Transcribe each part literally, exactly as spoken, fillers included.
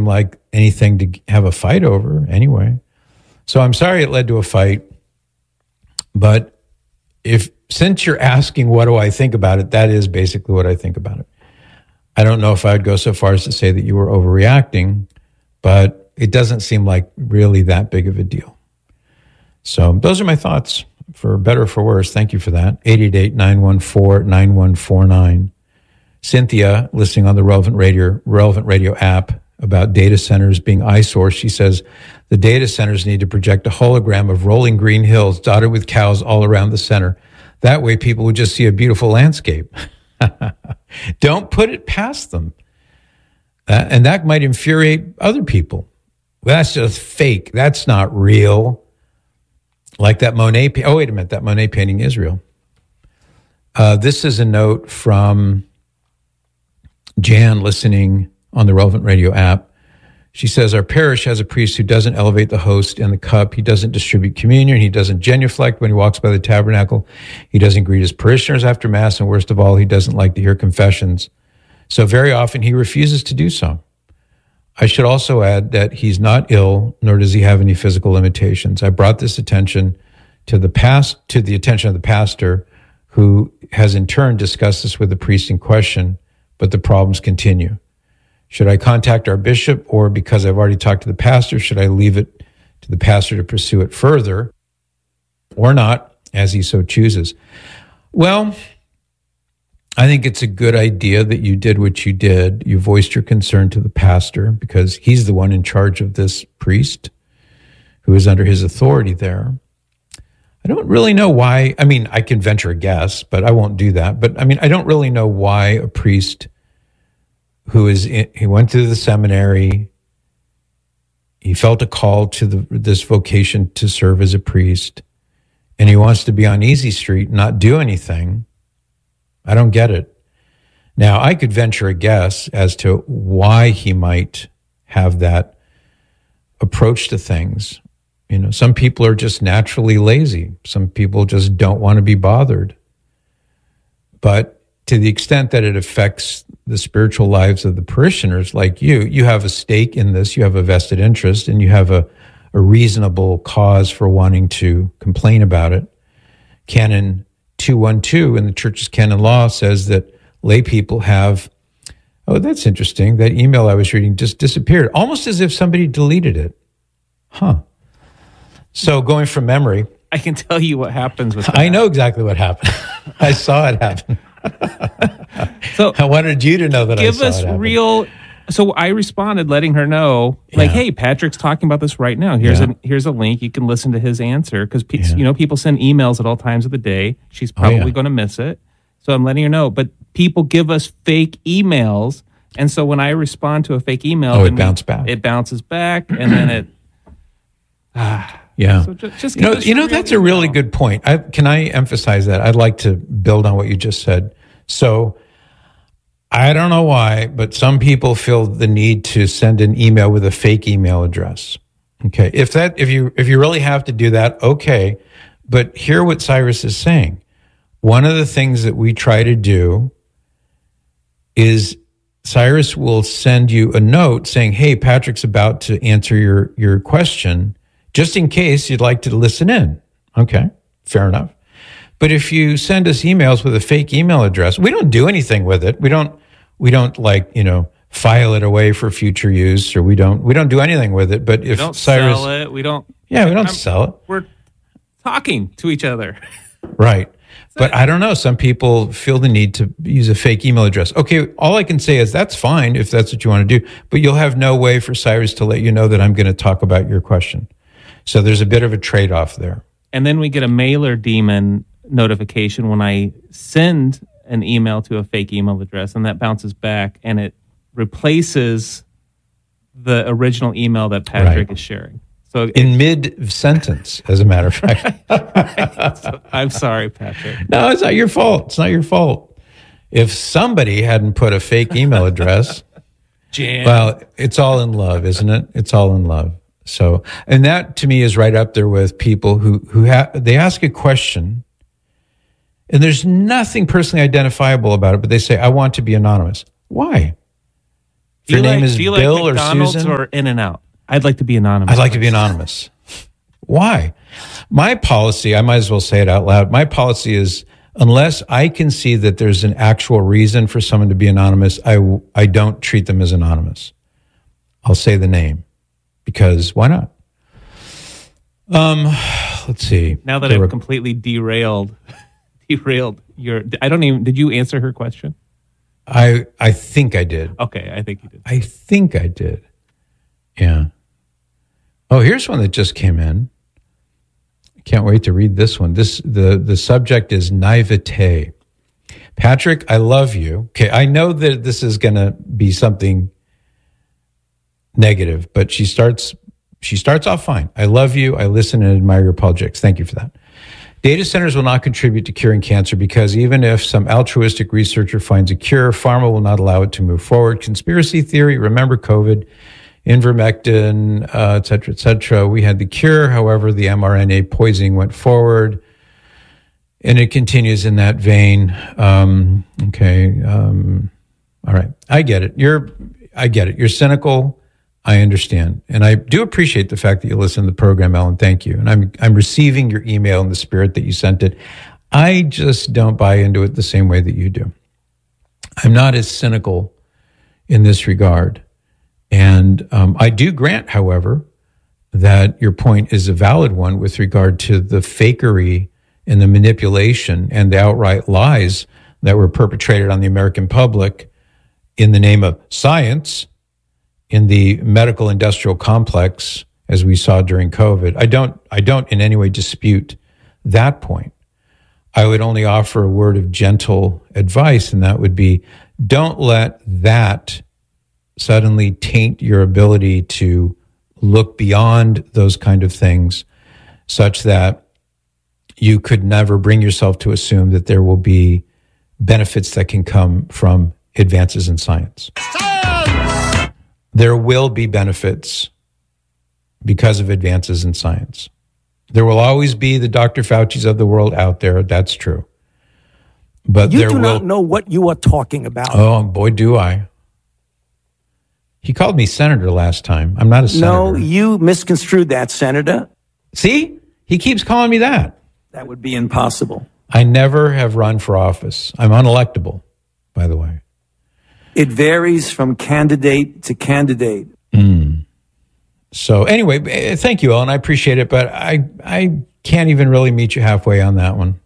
like anything to have a fight over anyway. So I'm sorry it led to a fight. But if since you're asking what do I think about it, that is basically what I think about it. I don't know if I would go so far as to say that you were overreacting, but it doesn't seem like really that big of a deal. So those are my thoughts, for better or for worse. Thank you for that. eight eight eight, nine one four, nine one four nine. Cynthia, listening on the Relevant Radio, Relevant Radio app about data centers being eyesores, she says, the data centers need to project a hologram of rolling green hills dotted with cows all around the center. That way people would just see a beautiful landscape. Don't put it past them. Uh, and that might infuriate other people. That's just fake. That's not real. Like that Monet, pa- oh, wait a minute, that Monet painting is real. Uh, this is a note from Jan, listening on the Relevant Radio app. She says, our parish has a priest who doesn't elevate the host and the cup. He doesn't distribute communion. He doesn't genuflect when he walks by the tabernacle. He doesn't greet his parishioners after Mass. And worst of all, he doesn't like to hear confessions. So very often he refuses to do so. I should also add that he's not ill, nor does he have any physical limitations. I brought this attention to the past, to the attention of the pastor, who has in turn discussed this with the priest in question, but the problems continue. Should I contact our bishop, or because I've already talked to the pastor, should I leave it to the pastor to pursue it further, or not, as he so chooses? Well, I think it's a good idea that you did what you did. You voiced your concern to the pastor because he's the one in charge of this priest who is under his authority there. I don't really know why. I mean, I can venture a guess, but I won't do that. But I mean, I don't really know why a priest who is in, he went to the seminary, he felt a call to the, this vocation to serve as a priest, and he wants to be on Easy Street and not do anything. I don't get it. Now, I could venture a guess as to why he might have that approach to things. You know, some people are just naturally lazy. Some people just don't want to be bothered. But to the extent that it affects the spiritual lives of the parishioners like you, you have a stake in this, you have a vested interest, and you have a, a reasonable cause for wanting to complain about it. Canon two twelve in the Church's canon law says that lay people have, oh, that's interesting. That email I was reading just disappeared, almost as if somebody deleted it. Huh. So going from memory. I can tell you what happens with that. I know exactly what happened. I saw it happen. So I wanted you to know that I saw it happen. Give us real... So I responded letting her know, like, yeah. Hey, Patrick's talking about this right now. Here's yeah. a here's a link. You can listen to his answer. Because, pe- yeah. you know, people send emails at all times of the day. She's probably oh, yeah. going to miss it. So I'm letting her know. But people give us fake emails. And so when I respond to a fake email... Oh, it bounces back. It bounces back. And then it... Ah, yeah. So just, just you know, you know that's email. A really good point. I, can I emphasize that? I'd like to build on what you just said. So... I don't know why, but some people feel the need to send an email with a fake email address. Okay. If that, if you, if you really have to do that, okay. But hear what Cyrus is saying. One of the things that we try to do is Cyrus will send you a note saying, hey, Patrick's about to answer your, your question, just in case you'd like to listen in. Okay. Fair enough. But if you send us emails with a fake email address, we don't do anything with it. We don't, we don't like, you know, file it away for future use, or we don't, we don't do anything with it. But if we don't Cyrus, sell it, we don't, yeah, we don't I'm, sell it. We're talking to each other. Right. But I don't know. Some people feel the need to use a fake email address. Okay. All I can say is that's fine if that's what you want to do, but you'll have no way for Cyrus to let you know that I'm going to talk about your question. So there's a bit of a trade-off there. And then we get a mailer demon notification when I send an email to a fake email address, and that bounces back and it replaces the original email that Patrick right. is sharing. So in mid sentence, as a matter of fact. Right. So, I'm sorry, Patrick. No, it's not your fault. It's not your fault. If somebody hadn't put a fake email address, Jan. Well, it's all in love, isn't it? It's all in love. So, and that to me is right up there with people who who ha- they ask a question. And there's nothing personally identifiable about it, but they say, I want to be anonymous. Why? If your name like, is do you Bill like McDonald's or Susan, or In-N-Out? I'd like to be anonymous. I'd like to be anonymous. Why? My policy, I might as well say it out loud. My policy is, unless I can see that there's an actual reason for someone to be anonymous, I, I don't treat them as anonymous. I'll say the name because why not? Um, let's see. Now that I've were, completely derailed, derailed your, I don't even, did you answer her question? I, I think I did. Okay. I think you did. I think I did. Yeah. Oh, here's one that just came in. Can't wait to read this one. This the the subject is naivete. Patrick, I love you. Okay, I know that this is going to be something negative, but she starts she starts off fine. I love you. I listen and admire your apologetics. Thank you for that. Data centers will not contribute to curing cancer because even if some altruistic researcher finds a cure, pharma will not allow it to move forward. Conspiracy theory. Remember COVID. Ivermectin, uh, et cetera, et cetera. We had the cure. However, the mRNA poisoning went forward, and it continues in that vein. Um, okay. Um, all right. I get it. You're, I get it. You're cynical. I understand. And I do appreciate the fact that you listen to the program, Ellen. Thank you. And I'm, I'm receiving your email in the spirit that you sent it. I just don't buy into it the same way that you do. I'm not as cynical in this regard. And um, I do grant, however, that your point is a valid one with regard to the fakery and the manipulation and the outright lies that were perpetrated on the American public in the name of science in the medical industrial complex, as we saw during COVID. I don't, I don't in any way dispute that point. I would only offer a word of gentle advice, and that would be, don't let that suddenly taint your ability to look beyond those kind of things such that you could never bring yourself to assume that there will be benefits that can come from advances in science. Science! There will be benefits because of advances in science. There will always be the Doctor Fauci's of the world out there. That's true. But you there do will... not know what you are talking about. Oh, boy, do I. He called me senator last time. I'm not a senator. No, you misconstrued that, Senator. See? He keeps calling me that. That would be impossible. I never have run for office. I'm unelectable, by the way. It varies from candidate to candidate. Mm. So anyway, thank you, Ellen. I appreciate it, but I I can't even really meet you halfway on that one.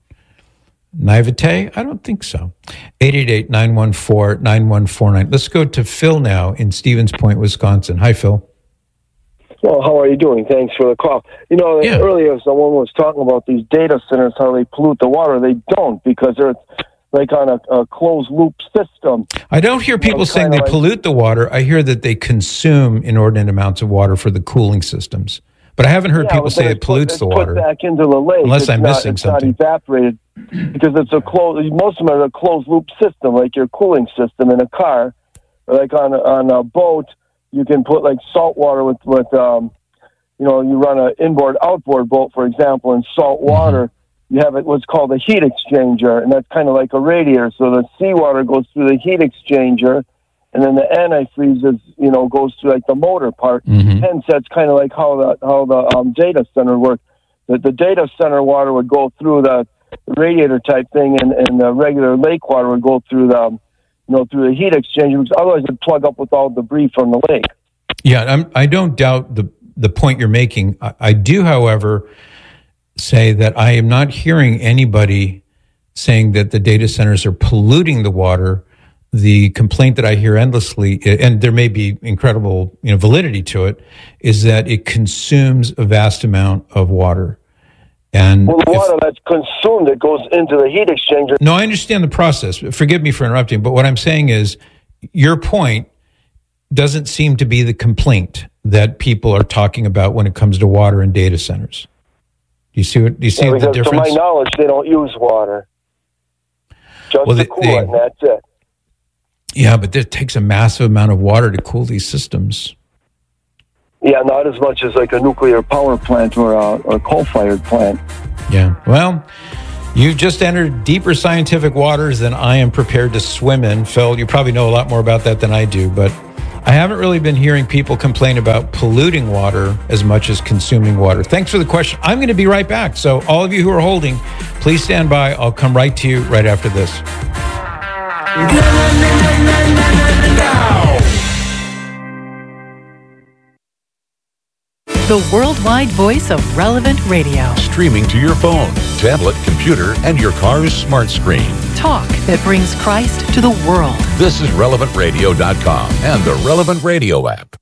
Naivete? I don't think so. eight eight eight, nine one four, nine one four nine. Let's go to Phil now in Stevens Point, Wisconsin. Hi, Phil. Well, how are you doing? Thanks for the call. You know, yeah. Earlier someone was talking about these data centers, how they pollute the water. They don't, because they're like on a, a closed-loop system. I don't hear people you know, saying they like, pollute the water. I hear that they consume inordinate amounts of water for the cooling systems. But I haven't heard yeah, people say it pollutes put, the water. Put back into the lake. Unless it's I'm not, missing it's something. It's not evaporated because it's a closed. Most of them are a closed loop system, like your cooling system in a car, or like on a, on a boat. You can put like salt water with with um, you know, you run an inboard outboard boat, for example, in salt water. Mm-hmm. You have it what's called a heat exchanger, and that's kind of like a radiator. So the seawater goes through the heat exchanger. And then the antifreeze is, you know, goes to like the motor part. Mm-hmm. Hence, that's kind of like how the how the um, data center works. The, the data center water would go through the radiator type thing, and, and the regular lake water would go through the, you know, through the heat exchanger. Because otherwise, it'd plug up with all the debris from the lake. Yeah, I'm, I don't doubt the the point you're making. I, I do, however, say that I am not hearing anybody saying that the data centers are polluting the water. The complaint that I hear endlessly, and there may be incredible, you know, validity to it, is that it consumes a vast amount of water. And well, the if, water that's consumed, it goes into the heat exchanger. No, I understand the process. Forgive me for interrupting, but what I'm saying is your point doesn't seem to be the complaint that people are talking about when it comes to water in data centers. Do you see what? Do you see yeah, the difference? To my knowledge, they don't use water. Just well, to they, cool they, it, and that's it. Yeah, but it takes a massive amount of water to cool these systems. Yeah, not as much as like a nuclear power plant or a, or a coal-fired plant. Yeah, well, you've just entered deeper scientific waters than I am prepared to swim in. Phil, you probably know a lot more about that than I do, but I haven't really been hearing people complain about polluting water as much as consuming water. Thanks for the question. I'm going to be right back. So all of you who are holding, please stand by. I'll come right to you right after this. The worldwide voice of Relevant Radio. Streaming to your phone, tablet, computer, and your car's smart screen. Talk that brings Christ to the world. This is relevant radio dot com and the Relevant Radio app.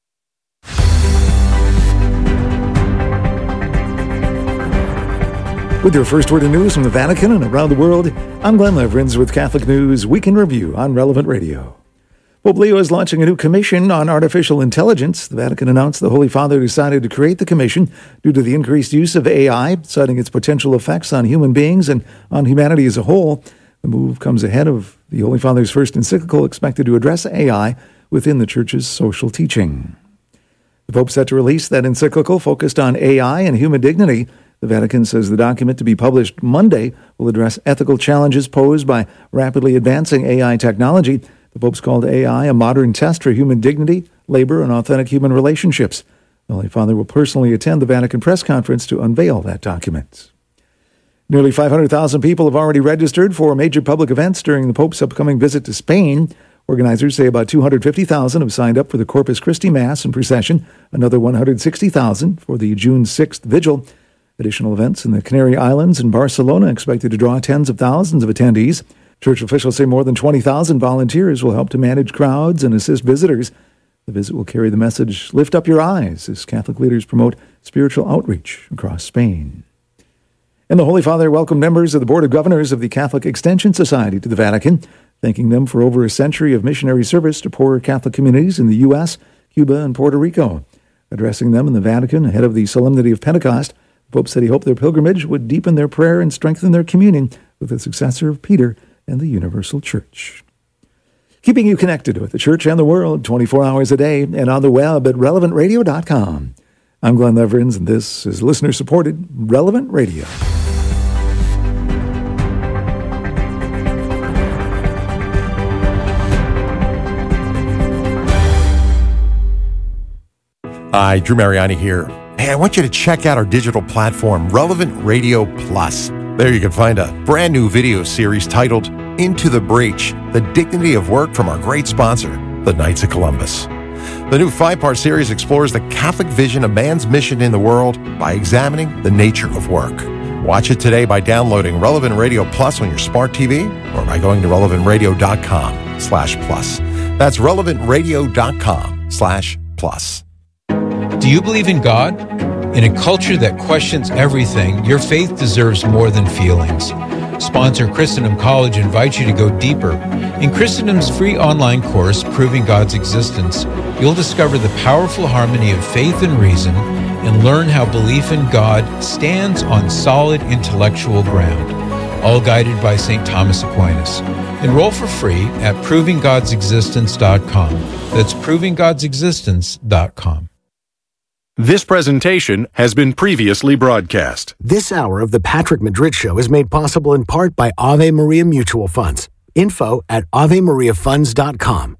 With your first word of news from the Vatican and around the world, I'm Glenn Leverins with Catholic News Week in Review on Relevant Radio. Pope Leo is launching a new commission on artificial intelligence. The Vatican announced the Holy Father decided to create the commission due to the increased use of A I, citing its potential effects on human beings and on humanity as a whole. The move comes ahead of the Holy Father's first encyclical expected to address A I within the Church's social teaching. The Pope set to release that encyclical focused on A I and human dignity. The Vatican says the document, to be published Monday, will address ethical challenges posed by rapidly advancing A I technology. The Pope's called A I a modern test for human dignity, labor, and authentic human relationships. The Holy Father will personally attend the Vatican press conference to unveil that document. Nearly five hundred thousand people have already registered for major public events during the Pope's upcoming visit to Spain. Organizers say about two hundred fifty thousand have signed up for the Corpus Christi Mass and procession, another one hundred sixty thousand for the June sixth Vigil. Additional events in the Canary Islands and Barcelona expected to draw tens of thousands of attendees. Church officials say more than twenty thousand volunteers will help to manage crowds and assist visitors. The visit will carry the message, "Lift up your eyes," as Catholic leaders promote spiritual outreach across Spain. And the Holy Father welcomed members of the Board of Governors of the Catholic Extension Society to the Vatican, thanking them for over a century of missionary service to poor Catholic communities in the U S, Cuba, and Puerto Rico. Addressing them in the Vatican ahead of the Solemnity of Pentecost, the Pope said he hoped their pilgrimage would deepen their prayer and strengthen their communion with the successor of Peter and the Universal Church. Keeping you connected with the Church and the world twenty-four hours a day and on the web at relevant radio dot com. I'm Glenn Leverins, and this is listener-supported Relevant Radio. Hi, Drew Mariani here. Hey, I want you to check out our digital platform, Relevant Radio Plus. There you can find a brand new video series titled Into the Breach, The Dignity of Work from our great sponsor, the Knights of Columbus. The new five-part series explores the Catholic vision of man's mission in the world by examining the nature of work. Watch it today by downloading Relevant Radio Plus on your smart T V or by going to relevant radio dot com slash plus. That's relevant radio dot com slash plus. Do you believe in God? In a culture that questions everything, your faith deserves more than feelings. Sponsor Christendom College invites you to go deeper. In Christendom's free online course, Proving God's Existence, you'll discover the powerful harmony of faith and reason and learn how belief in God stands on solid intellectual ground, all guided by Saint Thomas Aquinas. Enroll for free at proving gods existence dot com. That's proving gods existence dot com. This presentation has been previously broadcast. This hour of the Patrick Madrid Show is made possible in part by Ave Maria Mutual Funds. Info at ave maria funds dot com.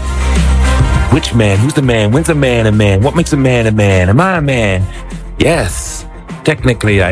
Which man? Who's the man? When's a man a man? What makes a man a man? Am I a man? Yes, technically I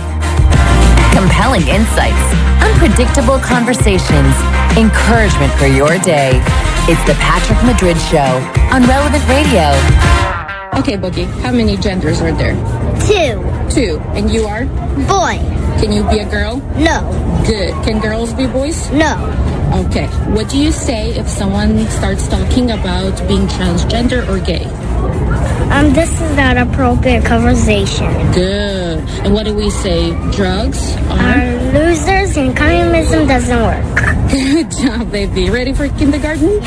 am. Compelling insights, unpredictable conversations, encouragement for your day. It's the Patrick Madrid Show on Relevant Radio. Okay, Boogie, how many genders are there? Two. Two. And you are? Boy. Can you be a girl? No. Good. Can girls be boys? No. Okay. What do you say if someone starts talking about being transgender or gay? Um, this is not appropriate conversation. Good. And what do we say? Drugs are? Are losers and communism doesn't work. Good job, baby. Ready for kindergarten?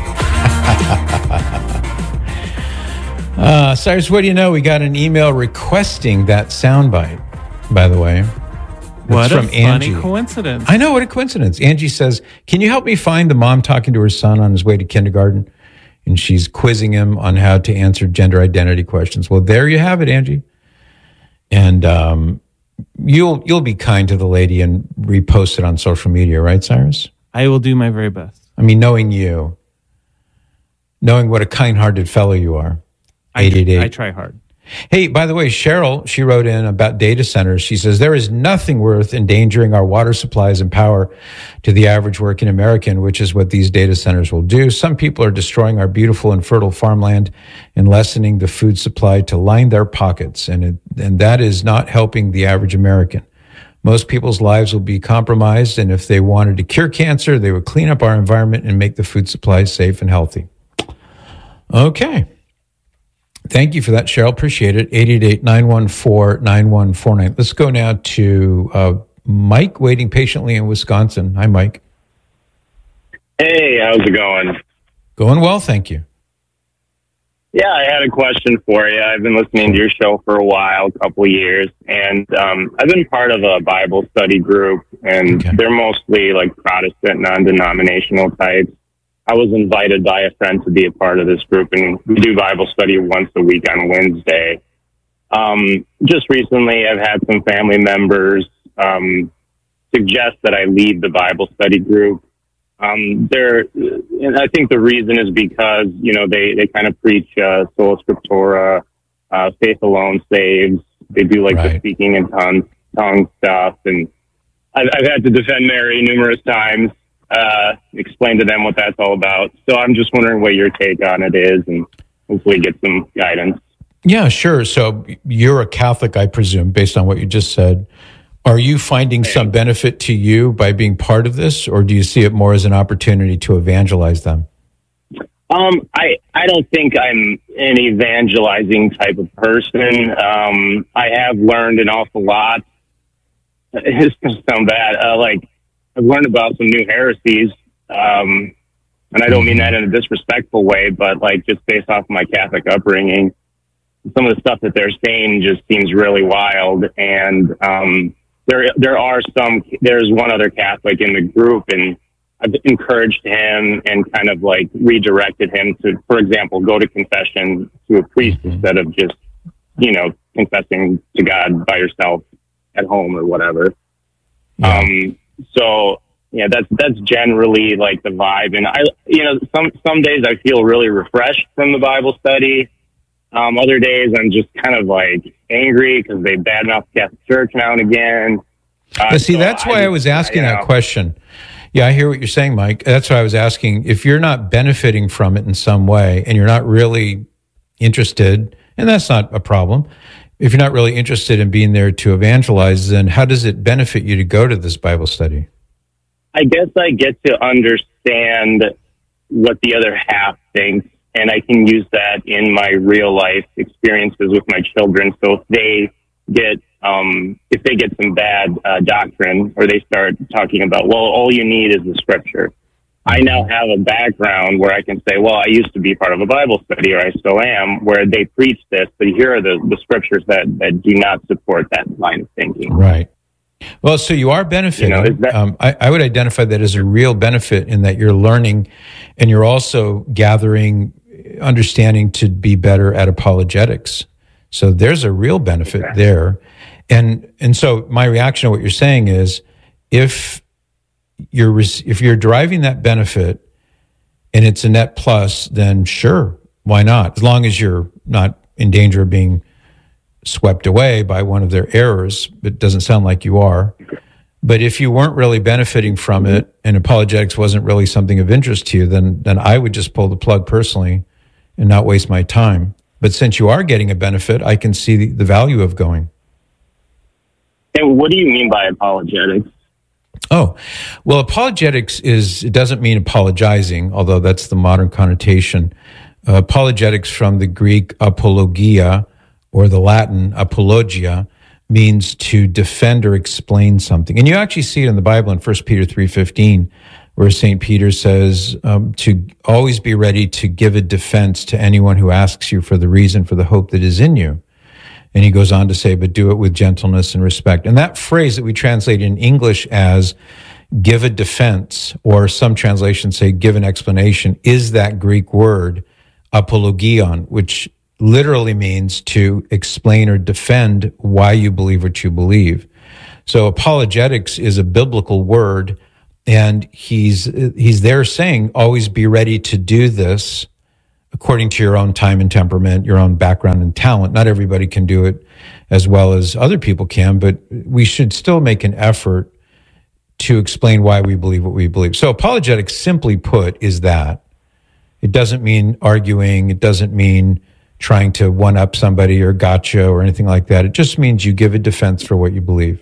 Uh, Cyrus, what do you know? We got an email requesting that soundbite, by the way. What from a funny Angie. coincidence. I know, what a coincidence. Angie says, can you help me find the mom talking to her son on his way to kindergarten? And she's quizzing him on how to answer gender identity questions. Well, there you have it, Angie. And um, you'll you'll be kind to the lady and repost it on social media, right, Cyrus? I will do my very best. I mean, knowing you. knowing what a kind-hearted fellow you are. eight eight eight. I, I try hard. Hey, by the way, Cheryl, she wrote in about data centers. She says, there is nothing worth endangering our water supplies and power to the average working American, which is what these data centers will do. Some people are destroying our beautiful and fertile farmland and lessening the food supply to line their pockets. And, it, and that is not helping the average American. Most people's lives will be compromised. And if they wanted to cure cancer, they would clean up our environment and make the food supply safe and healthy. Okay. Thank you for that, Cheryl. Appreciate it. eight eight eight, nine one four, nine one four nine. Let's go now to uh, Mike waiting patiently in Wisconsin. Hi, Mike. Hey, how's it going? Going well, thank you. Yeah, I had a question for you. I've been listening to your show for a while, a couple of years, and um, I've been part of a Bible study group, and okay. they're mostly like Protestant, non-denominational types. I was invited by a friend to be a part of this group, and we do Bible study once a week on Wednesday. Um, just recently, I've had some family members um, suggest that I leave the Bible study group. Um, they're, and I think the reason is because, you know, they, they kind of preach uh, sola scriptura, uh, faith alone saves. They do like right. the speaking in tongues, tongue stuff, and I've, I've had to defend Mary numerous times. Uh, explain to them what that's all about. So I'm just wondering what your take on it is, and hopefully get some guidance. Yeah, sure. So you're a Catholic, I presume, based on what you just said. Are you finding hey. some benefit to you by being part of this, or do you see it more as an opportunity to evangelize them? Um, I, I don't think I'm an evangelizing type of person. Um, I have learned an awful lot. It's going to sound bad. Uh, like, I've learned about some new heresies, um, and I don't mean that in a disrespectful way, but like just based off of my Catholic upbringing, some of the stuff that they're saying just seems really wild. And um, there, there are some. There's one other Catholic in the group, and I've encouraged him and kind of like redirected him to, for example, go to confession to a priest mm-hmm. instead of just, you know, confessing to God by yourself at home or whatever. Yeah. Um, So yeah, that's that's generally like the vibe, and I, you know, some some days I feel really refreshed from the Bible study. Um, other days I'm just kind of like angry because they badmouth the Catholic Church now and again. Uh, but see, so that's why I, I was asking I, that know. question. Yeah, I hear what you're saying, Mike. That's why I was asking if you're not benefiting from it in some way, and you're not really interested, and that's not a problem. If you're not really interested in being there to evangelize, then how does it benefit you to go to this Bible study? I guess I get to understand what the other half thinks, and I can use that in my real life experiences with my children. So if they get, um, if they get some bad uh, doctrine, or they start talking about, well, all you need is the scripture. I now have a background where I can say, well, I used to be part of a Bible study, or I still am, where they preach this, but here are the, the scriptures that, that do not support that line of thinking. Right. Well, so you are benefiting. You know, that, um, I, I would identify that as a real benefit in that you're learning, and you're also gathering understanding to be better at apologetics. So there's a real benefit okay. there. And and so my reaction to what you're saying is, if you're if you're deriving that benefit and it's a net plus, then sure, why not? As long as you're not in danger of being swept away by one of their errors. It doesn't sound like you are. But if you weren't really benefiting from it, and apologetics wasn't really something of interest to you, then then I would just pull the plug personally and not waste my time. But since you are getting a benefit, I can see the, the value of going. And what do you mean by apologetics? Oh, well, apologetics is, it doesn't mean apologizing, although that's the modern connotation. Uh, apologetics from the Greek apologia, or the Latin apologia, means to defend or explain something. And you actually see it in the Bible in First Peter three fifteen, where Saint Peter says um, to always be ready to give a defense to anyone who asks you for the reason for the hope that is in you. And he goes on to say, but do it with gentleness and respect. And that phrase that we translate in English as give a defense, or some translations say give an explanation, is that Greek word apologion, which literally means to explain or defend why you believe what you believe. So apologetics is a biblical word, and he's he's there saying always be ready to do this according to your own time and temperament, your own background and talent. Not everybody can do it as well as other people can, but we should still make an effort to explain why we believe what we believe. So apologetics, simply put, is that. It doesn't mean arguing. It doesn't mean trying to one-up somebody or gotcha or anything like that. It just means you give a defense for what you believe.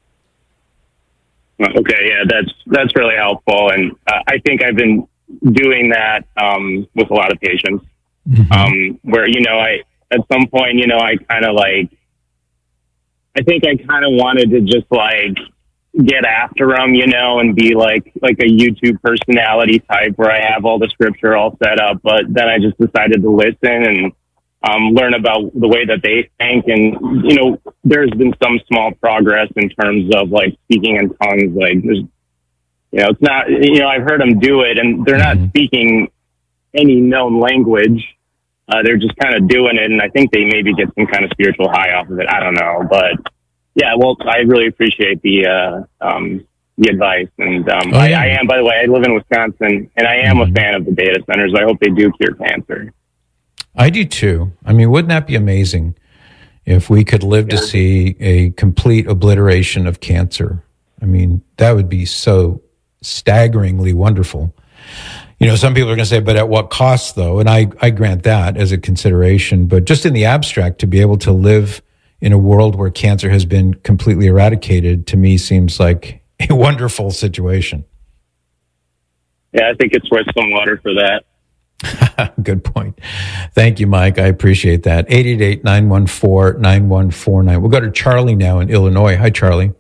Okay, yeah, that's that's really helpful, and uh, I think I've been doing that um, with a lot of patients. Mm-hmm. Um, where you know, I at some point, you know, I kind of like, I think I kind of wanted to just like get after them, you know, and be like like a YouTube personality type where I have all the scripture all set up, but then I just decided to listen and um, learn about the way that they think. And, you know, there's been some small progress in terms of like speaking in tongues. Like, there's, you know, it's not, you know, I've heard them do it and they're not speaking any known language. Uh, they're just kind of doing it. And I think they maybe get some kind of spiritual high off of it. I don't know. But yeah, well, I really appreciate the, uh, um, the advice. And, um, oh, yeah. I, I am, by the way, I live in Wisconsin and I am mm-hmm. a fan of the data centers. I hope they do cure cancer. I do too. I mean, wouldn't that be amazing if we could live yeah. to see a complete obliteration of cancer? I mean, that would be so staggeringly wonderful. You know, some people are going to say, but at what cost though? And I, I grant that as a consideration, but just in the abstract, to be able to live in a world where cancer has been completely eradicated, to me seems like a wonderful situation. Yeah, I think it's worth some water for that. Good point. Thank you, Mike. I appreciate that. eight eight eight, nine one four, nine one four nine. We'll go to Charlie now in Illinois. Hi, Charlie.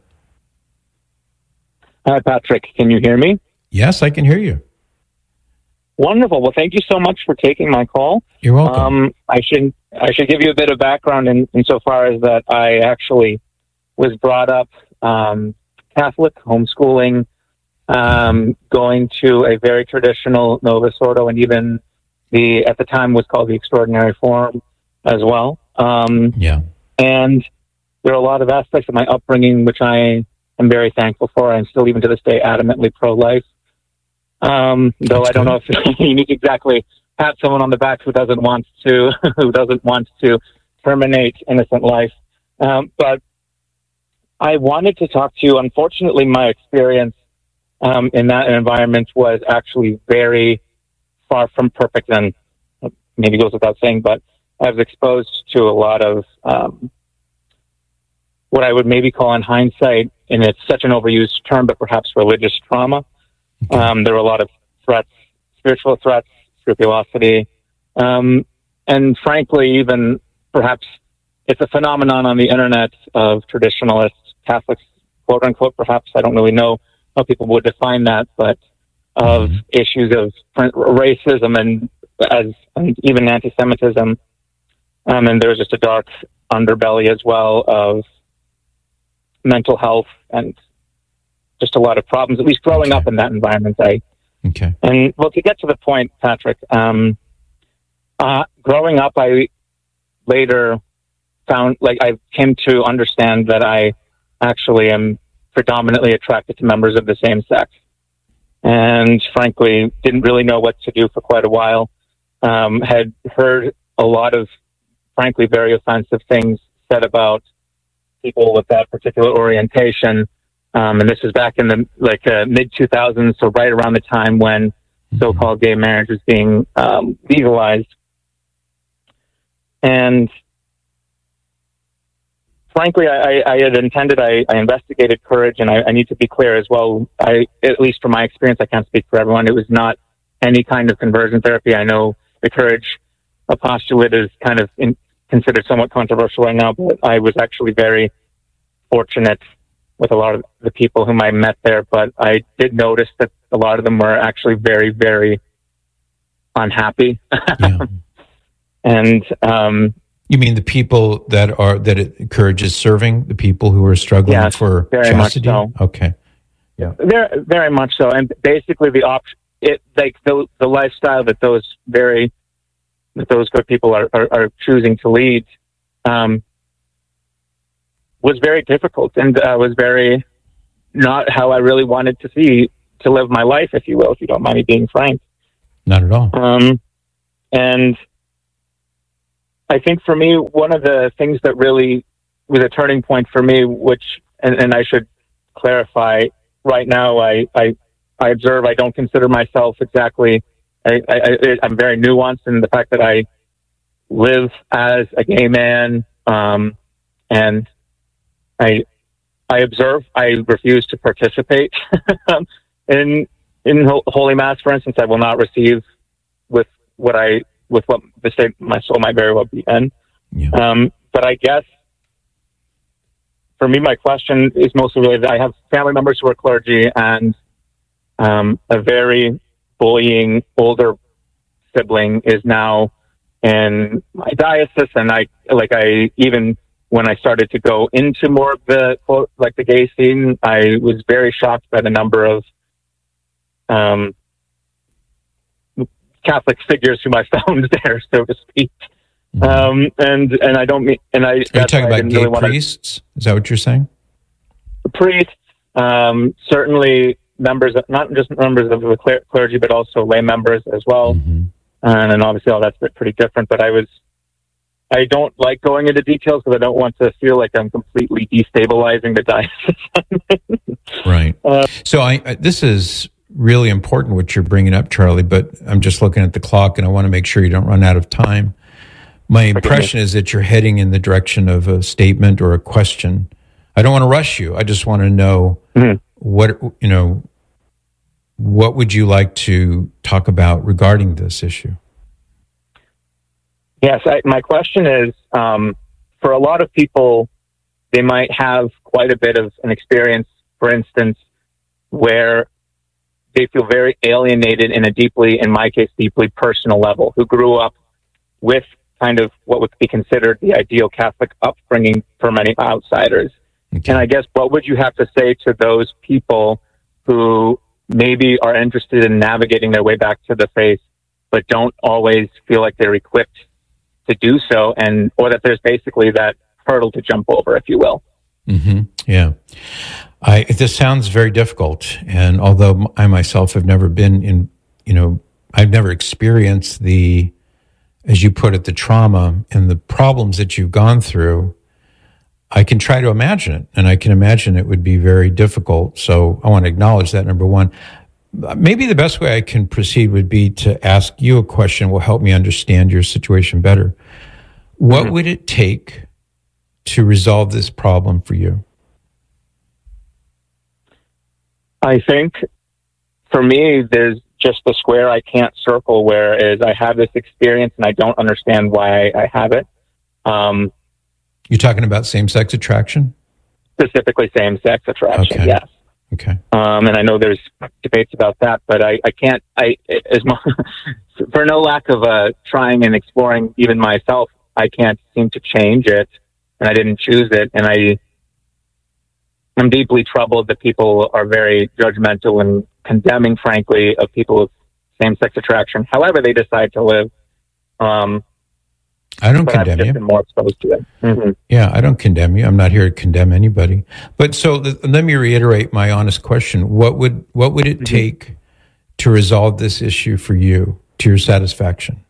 Hi, Patrick. Can you hear me? Yes, I can hear you. Wonderful. Well, thank you so much for taking my call. You're welcome. Um, I should I should give you a bit of background in, insofar as that I actually was brought up um, Catholic, homeschooling, um, going to a very traditional Novus Ordo, and even the at the time was called the Extraordinary Forum as well. Um, yeah. And there are a lot of aspects of my upbringing which I am very thankful for. I'm still, even to this day, adamantly pro-life. Um, though That's I don't good. know if you need to exactly pat someone on the back who doesn't want to, who doesn't want to terminate innocent life. Um, but I wanted to talk to you. Unfortunately, my experience um, in that environment was actually very far from perfect, and maybe goes without saying, but I was exposed to a lot of um, what I would maybe call in hindsight, and it's such an overused term, but perhaps religious trauma. Um, there were a lot of threats, spiritual threats, scrupulosity, um, and frankly, even perhaps it's a phenomenon on the internet of traditionalist Catholics, quote unquote, perhaps, I don't really know how people would define that, but of mm-hmm. issues of racism and as and even anti-Semitism. Um, and there's just a dark underbelly as well of mental health and just a lot of problems, at least growing okay. up in that environment. I, okay. And well, to get to the point, Patrick, um, uh, growing up, I later found, like, I came to understand that I actually am predominantly attracted to members of the same sex. And frankly, didn't really know what to do for quite a while. Um, had heard a lot of, frankly, very offensive things said about people with that particular orientation. Um, and this is back in the like uh, mid two thousands, so right around the time when mm-hmm. so-called gay marriage was being um, legalized. And frankly, I, I had intended, I, I investigated Courage, and I, I need to be clear as well. I, at least from my experience, I can't speak for everyone. It was not any kind of conversion therapy. I know the Courage postulate is kind of in, considered somewhat controversial right now, but I was actually very fortunate with a lot of the people whom I met there. But I did notice that a lot of them were actually very, very unhappy. Yeah. And, um, you mean the people that are that it, Courage is serving, the people who are struggling yes, for very chastity? Much so. Okay, yeah, very very much so. And basically, the op- it like the the lifestyle that those very that those good people are are, are choosing to lead um, was very difficult, and uh, was very not how I really wanted to see to live my life, if you will, if you don't mind me being frank. Not at all. Um, and I think for me, one of the things that really was a turning point for me, which, and, and I should clarify, right now, I, I, I observe I don't consider myself exactly, I, I, I'm very nuanced in the fact that I live as a gay man, um, and I, I observe, I refuse to participate in, in Holy Mass, for instance. I will not receive with what I, with what the state my soul might very well be in. Yeah. Um, but I guess for me, my question is mostly related. I have family members who are clergy, and um, a very bullying older sibling is now in my diocese. And I, like, I, even when I started to go into more of the, quote, like the gay scene, I was very shocked by the number of, um, Catholic figures whom I found there, so to speak. Mm-hmm. Um, and, and I don't mean, and I, are you talking about gay really priests? Is that what you're saying? Priests, um, certainly members, of, not just members of the clergy, but also lay members as well. Mm-hmm. And then obviously all that's pretty different, but I was, I don't like going into details because I don't want to feel like I'm completely destabilizing the diocese. Right. Uh, so I, I, this is really important what you're bringing up, Charlie, but I'm just looking at the clock and I want to make sure you don't run out of time. My impression is that you're heading in the direction of a statement or a question. I don't want to rush you. I just want to know mm-hmm. what, you know, what would you like to talk about regarding this issue? Yes, I, my question is, um, for a lot of people, they might have quite a bit of an experience, for instance, where they feel very alienated in a deeply, in my case, deeply personal level, who grew up with kind of what would be considered the ideal Catholic upbringing for many outsiders. Okay. And I guess what would you have to say to those people who maybe are interested in navigating their way back to the faith, but don't always feel like they're equipped to do so, and or that there's basically that hurdle to jump over, if you will? Mm-hmm. Yeah. I, this sounds very difficult. And although I myself have never been in, you know, I've never experienced the, as you put it, the trauma and the problems that you've gone through, I can try to imagine it. And I can imagine it would be very difficult. So I want to acknowledge that, number one. Maybe the best way I can proceed would be to ask you a question will help me understand your situation better. What mm-hmm. would it take to resolve this problem for you? I think for me, there's just the square I can't circle, whereas I have this experience and I don't understand why I have it. Um, You're talking about same-sex attraction? Specifically same-sex attraction, okay. yes. Okay. Um, and I know there's debates about that, but I, I can't, I, as much, for no lack of uh, trying and exploring even myself, I can't seem to change it, and I didn't choose it, and I, I'm deeply troubled that people are very judgmental and condemning, frankly, of people with same-sex attraction, however they decide to live. Um, I don't but condemn I've just you. been more exposed to it. Mm-hmm. Yeah, I don't condemn you. I'm not here to condemn anybody. But so th- let me reiterate my honest question. What would what would it mm-hmm. take to resolve this issue for you to your satisfaction?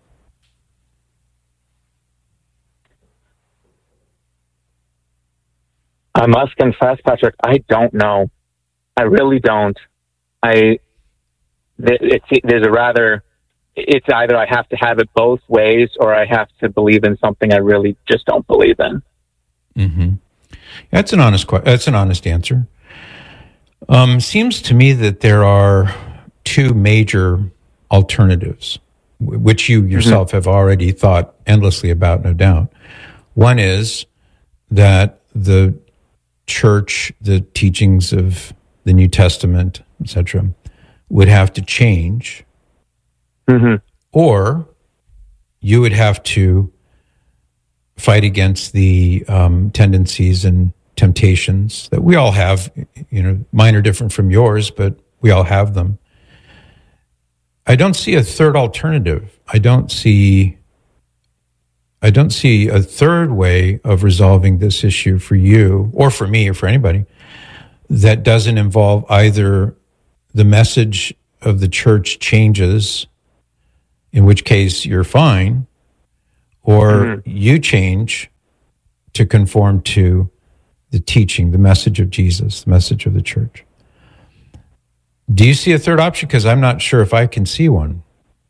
I must confess, Patrick, I don't know. I really don't. I, it's, there's a rather, it's either I have to have it both ways or I have to believe in something I really just don't believe in. Mm-hmm. That's an honest, that's an honest answer. Um, seems to me that there are two major alternatives, which you yourself mm-hmm. have already thought endlessly about, no doubt. One is that the church, the teachings of the New Testament, et cetera, would have to change, mm-hmm. or you would have to fight against the um, tendencies and temptations that we all have. You know, mine are different from yours, but we all have them. I don't see a third alternative. I don't see. I don't see a third way of resolving this issue for you or for me or for anybody that doesn't involve either the message of the church changes in which case you're fine, or mm-hmm. you change to conform to the teaching, the message of Jesus, the message of the church. Do you see a third option? Because I'm not sure if I can see one.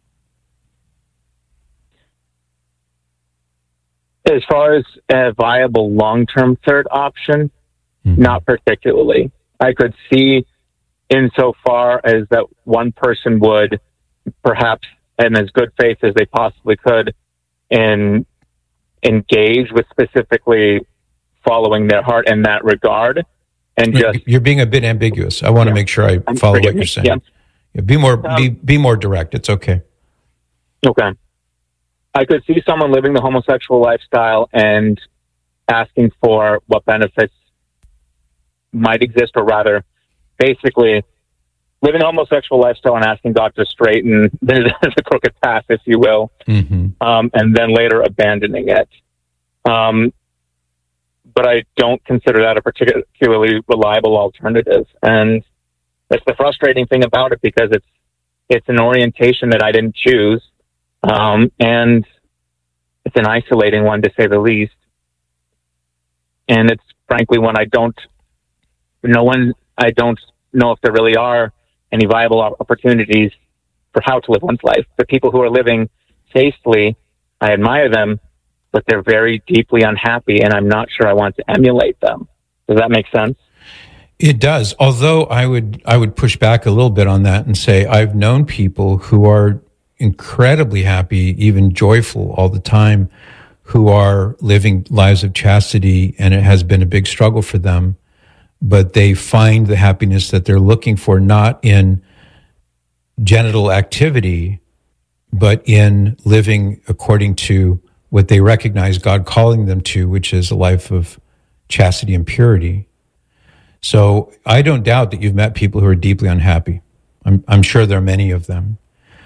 As far as a viable long-term third option, mm-hmm. not particularly. I could see insofar as that one person would perhaps, in as good faith as they possibly could, in engage with specifically following their heart in that regard. And just you're being a bit ambiguous. I want yeah. to make sure I I'm follow what you're saying. Yeah. Yeah, be more um, be be more direct. It's okay. Okay. I could see someone living the homosexual lifestyle and asking for what benefits might exist, or rather, basically living a homosexual lifestyle and asking God to straighten the, the crooked path, if you will, mm-hmm. um, and then later abandoning it. Um, but I don't consider that a particularly reliable alternative. And that's the frustrating thing about it, because it's it's an orientation that I didn't choose, um, and it's an isolating one, to say the least. And it's frankly one I don't, no one, I don't know if there really are any viable opportunities for how to live one's life. The people who are living safely, I admire them, but they're very deeply unhappy, and I'm not sure I want to emulate them. Does that make sense? It does. Although I would, I would push back a little bit on that and say I've known people who are incredibly happy, even joyful all the time, who are living lives of chastity, and it has been a big struggle for them, but they find the happiness that they're looking for not in genital activity, but in living according to what they recognize God calling them to, which is a life of chastity and purity. So I don't doubt that you've met people who are deeply unhappy. I'm, I'm sure there are many of them.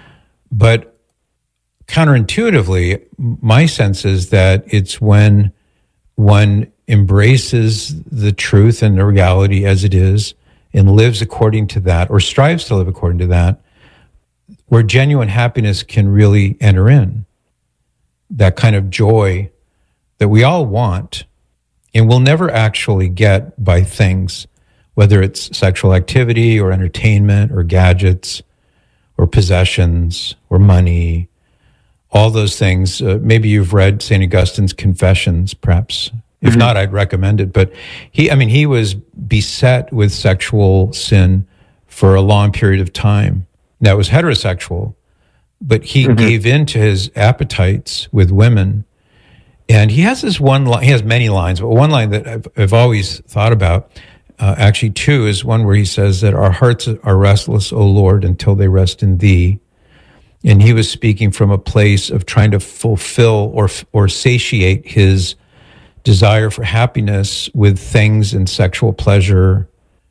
But counterintuitively, my sense is that it's when one embraces the truth and the reality as it is and lives according to that, or strives to live according to that, where genuine happiness can really enter in. That kind of joy that we all want and will never actually get by things, whether it's sexual activity or entertainment or gadgets or possessions or money, all those things. Uh, maybe you've read Saint Augustine's Confessions, perhaps. If mm-hmm. not, I'd recommend it. But he, I mean, he was beset with sexual sin for a long period of time. Now, it was heterosexual, but he mm-hmm. gave in to his appetites with women. And he has this one line, he has many lines, but one line that I've, I've always thought about, uh, actually two, is one where he says that our hearts are restless, O Lord, until they rest in thee. And he was speaking from a place of trying to fulfill or or satiate his desire for happiness with things and sexual pleasure,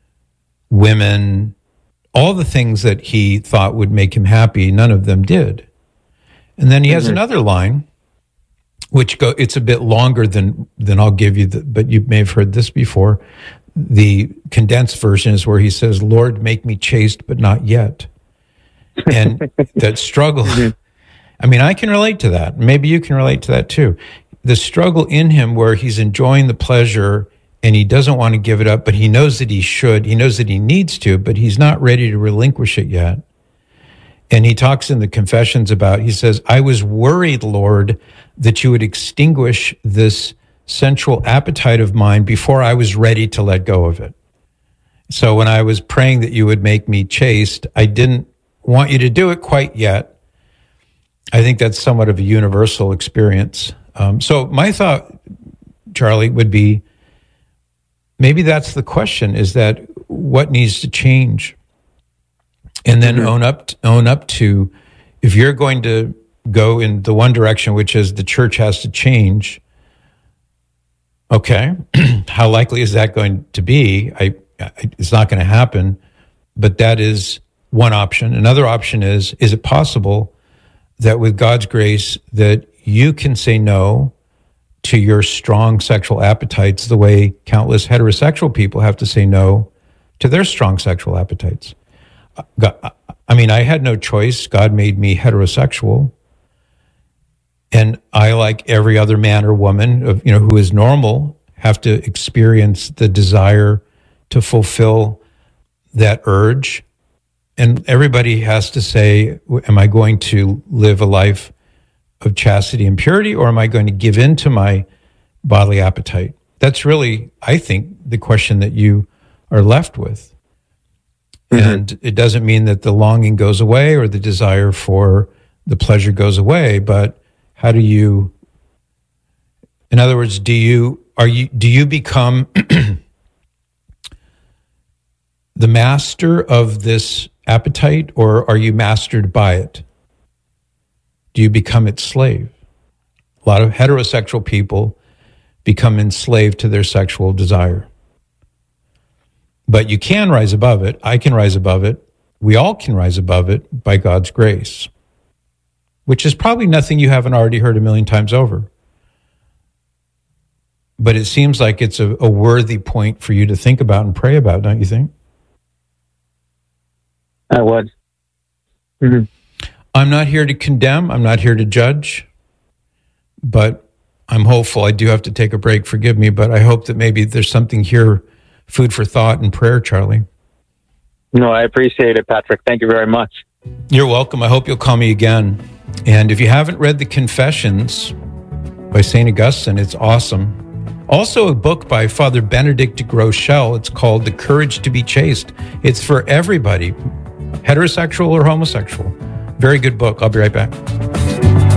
women, all the things that he thought would make him happy. None of them did. And then he has mm-hmm. another line, which go, it's a bit longer than, than I'll give you, the, but you may have heard this before. The condensed version is where he says, Lord, make me chaste, but not yet. And that struggle, I mean, I can relate to that. Maybe you can relate to that too. The struggle in him where he's enjoying the pleasure and he doesn't want to give it up, but he knows that he should. He knows that he needs to, but he's not ready to relinquish it yet. And he talks in the Confessions about, he says, I was worried, Lord, that you would extinguish this sensual appetite of mine before I was ready to let go of it. So when I was praying that you would make me chaste, I didn't want you to do it quite yet. I think that's somewhat of a universal experience. Um, so my thought, Charlie, would be, maybe that's the question, is that what needs to change? And then mm-hmm. own up, own up to, if you're going to go in the one direction, which is the church has to change, okay, how likely is that going to be? I, I it's not going to happen, but that is one option. Another option is, is it possible that with God's grace that you can say no to your strong sexual appetites the way countless heterosexual people have to say no to their strong sexual appetites? God, I mean, I had no choice. God made me heterosexual. And I, like every other man or woman, of, you know, who is normal, have to experience the desire to fulfill that urge. And everybody has to say, am I going to live a life of chastity and purity, or am I going to give in to my bodily appetite? That's really, I think, the question that you are left with. Mm-hmm. And it doesn't mean that the longing goes away or the desire for the pleasure goes away, but how do you, in other words, do you, are you, do you become the master of this appetite, or are you mastered by it? Do you become its slave? A lot of heterosexual people become enslaved to their sexual desire. But you can rise above it. I can rise above it. We all can rise above it by God's grace, which is probably nothing you haven't already heard a million times over. But it seems like it's a, a worthy point for you to think about and pray about, don't you think? I would. Mm-hmm. I'm not here to condemn. I'm not here to judge. But I'm hopeful. I do have to take a break. Forgive me. But I hope that maybe there's something here, food for thought and prayer, Charlie. No, I appreciate it, Patrick. Thank you very much. You're welcome. I hope you'll call me again. And if you haven't read the Confessions by Saint Augustine, it's awesome. Also a book by Father Benedict de Groeschel. It's called The Courage to be Chaste. It's for everybody, heterosexual or homosexual. Very good book. I'll be right back.